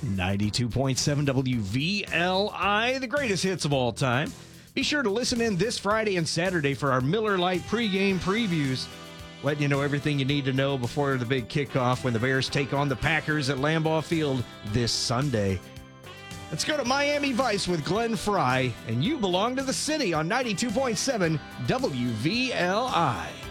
92.7 WVLI, the greatest hits of all time. Be sure to listen in this Friday and Saturday for our Miller Lite pregame previews, letting you know everything you need to know before the big kickoff when the Bears take on the Packers at Lambeau Field this Sunday. Let's go to Miami Vice with Glenn Fry, and You Belong to the City on 92.7 WVLI.